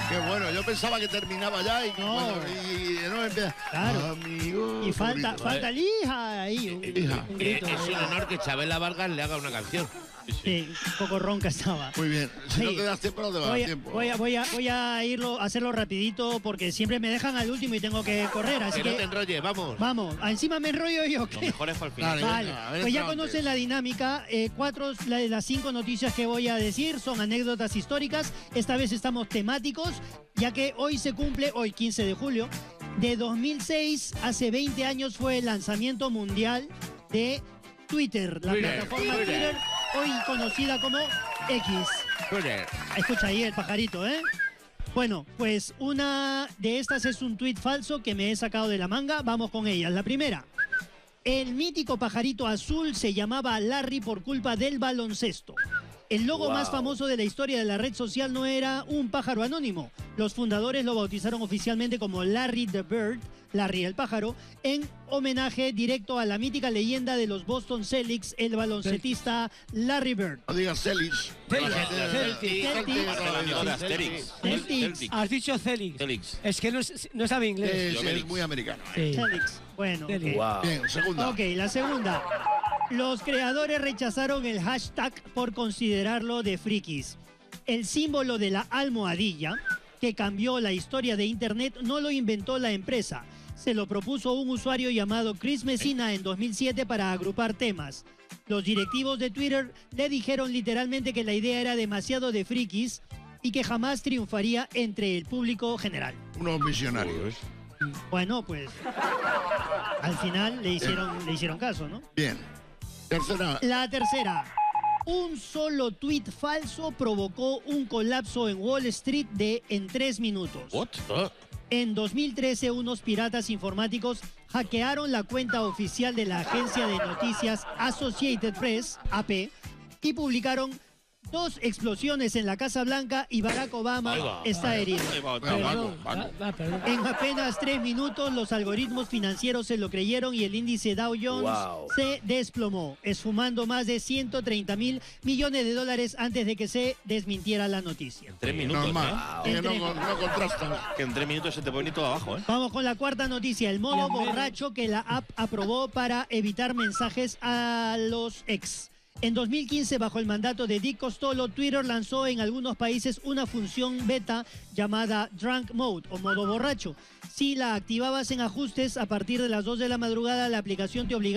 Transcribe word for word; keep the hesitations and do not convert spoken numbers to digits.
Qué bueno, yo pensaba que terminaba ya y No. bueno, y, y no empieza. Claro. Amigo. Y falta, bonito. falta el hija ahí. Un, Hija. un Eh, grito. es un honor que Chabela Vargas le haga una canción. Sí, un poco ronca estaba. Muy bien. Si no Sí. te das tiempo, no te va a dar Voy a, tiempo. voy, a, voy, a, voy a irlo, a hacerlo rapidito porque siempre me dejan al último y tengo que correr. Así Que no te que enrolles, vamos. vamos, encima me enrollo yo. Lo ¿qué? mejor es para el final. Dale. Vale, venga, a ver, pues ya entra conocen antes. la dinámica. Eh, cuatro la- de las cinco noticias que voy a decir son anécdotas históricas. Esta vez estamos temáticos, ya que hoy se cumple, hoy quince de julio, de dos mil seis, hace veinte años fue el lanzamiento mundial de Twitter, la Twitter, plataforma Twitter. Twitter, hoy conocida como X. Joder. Escucha ahí el pajarito, ¿eh? Bueno, pues una de estas es un tuit falso que me he sacado de la manga. Vamos con ellas. La primera. El mítico pajarito azul se llamaba Larry por culpa del baloncesto. El logo Wow. más famoso de la historia de la red social no era un pájaro anónimo. Los fundadores lo bautizaron oficialmente como Larry the Bird, Larry el pájaro, en homenaje directo a la mítica leyenda de los Boston Celtics, el baloncetista Larry Bird. No digas Celix. Celtics, La gente- Celtics. Celtics. Hace el amigo de Asterix. Celtics. Has dicho Celix. Celtics. Es que no, es- no sabe inglés. Es, Yo es Celix. muy americano. Sí. Celtics. Bueno, Celtics. ok. Wow. Bien, segunda. Ok, la segunda. Los creadores rechazaron el hashtag por considerarlo de frikis. El símbolo de la almohadilla, que cambió la historia de Internet, no lo inventó la empresa. Se lo propuso un usuario llamado Chris Messina en dos mil siete para agrupar temas. Los directivos de Twitter le dijeron literalmente que la idea era demasiado de frikis y que jamás triunfaría entre el público general. Unos visionarios. Bueno, pues al final le hicieron, le hicieron caso, ¿no? Bien. Tercera. La tercera. Un solo tuit falso provocó un colapso en Wall Street de en tres minutos. What? Ah. En dos mil trece, unos piratas informáticos hackearon la cuenta oficial de la agencia de noticias Associated Press, A P, y publicaron dos explosiones en la Casa Blanca y Barack Obama Ahí va. está herido. Ahí va, Bueno, va, Paco, Va, Paco. va, perdón. En apenas tres minutos, los algoritmos financieros se lo creyeron y el índice Dow Jones Wow. se desplomó, esfumando más de ciento treinta mil millones de dólares antes de que se desmintiera la noticia. Tres minutos, Normal. ¿eh? Que no, no contrastan. Que en tres minutos se te pone todo abajo, ¿eh? Vamos con la cuarta noticia, el modo Bien, bien. borracho que la app aprobó para evitar mensajes a los ex. En dos mil quince, bajo el mandato de Dick Costolo, Twitter lanzó en algunos países una función beta llamada Drunk Mode o modo borracho. Si la activabas en ajustes, a partir de las dos de la madrugada, la aplicación te obligaba